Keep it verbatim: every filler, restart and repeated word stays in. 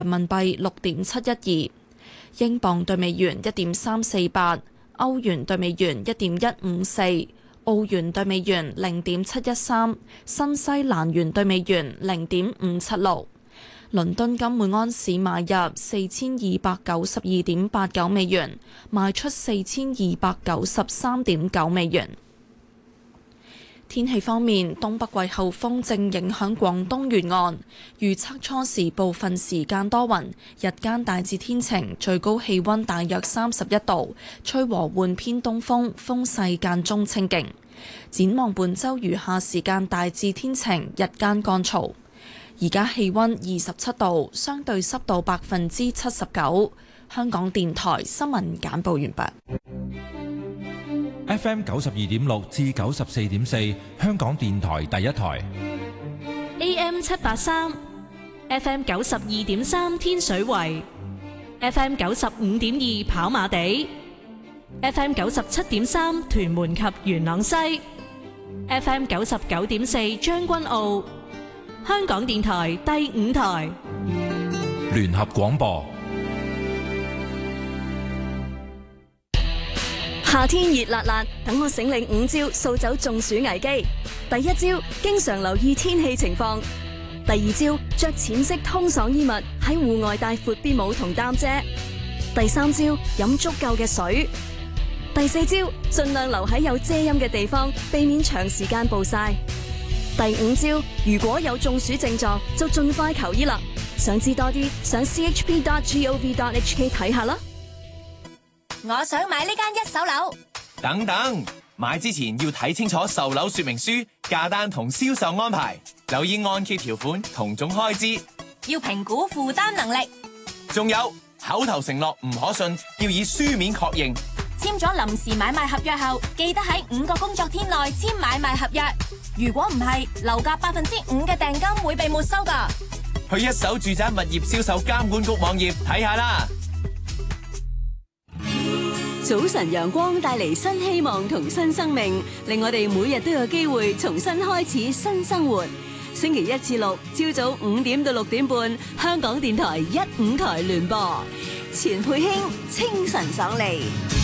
人民幣六點七一二，英鎊對美元一點三四八，歐元對美元一點一五四，澳元對美元零點七一三，新西蘭元對美元零點五七六。倫敦金每安士買入四千二百九十二點八九美元，賣出四千二百九十三點九美元。天氣方面，東北季候風正影響廣東沿岸，預測初時部分時間多雲，日間大致天晴，最高氣溫大約三十一度，吹和緩偏東風，風勢間中清勁。展望本週餘下時間大致天晴，日間乾燥。而家氣溫二十七度，相對濕度百分之七十九。香港電台新聞簡報完畢。 F M 九十二點六至九十四點四，香港電台第一台。 A M 七八三，F M 九十二點三天水圍，F M 九十五點二跑馬地，F M 九十七點三屯門及元朗西，F M 九十九點四將軍澳。香港電台第五台聯合廣播。 夏天熱辣辣，等我醒領五招掃走中暑危機。第一招，經常留意天氣情況。第二招，着淺色通爽衣物，喺戶外帶闊邊帽同擔遮。第三招，飲足夠嘅水。第四招，盡量留喺有遮陰嘅地方，避免長時間暴曬。第五招，如果有中暑症狀，就盡快求醫啦。想知多啲，上 c h p dot gov dot h k 睇下啦。 我想買呢間一手樓。 等等，買之前要睇清楚售樓說明書、價單同銷售安排，留意按揭條款同總開支， 要評估負擔能力。 仲有口頭承諾唔可信，要以書面確認。 簽咗臨時買賣合約後，記得喺五個工作天內簽買賣合約。如果唔係，樓價百分之五嘅訂金會被沒收㗎。 去一手住宅物業銷售監管局網頁睇下啦。 早晨陽光帶嚟新希望同新生命，令我哋每日都有機會重新開始新生活。星期一至六朝早五點到六點半，香港電台一五台聯播，錢佩卿清晨爽利。